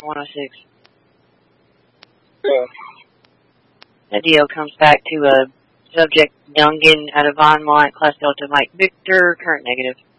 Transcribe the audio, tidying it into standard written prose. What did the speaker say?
106. Yeah. That deal comes back to a subject Dungan out of Von Mont, Class Delta Mike Victor, current negative.